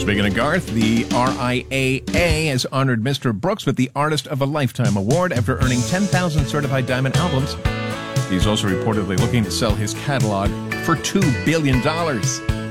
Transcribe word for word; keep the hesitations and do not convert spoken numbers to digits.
Speaking of Garth, the R I A A has honored Mister Brooks with the Artist of a Lifetime Award after earning ten thousand certified diamond albums. He's also reportedly looking to sell his catalog for two billion dollars.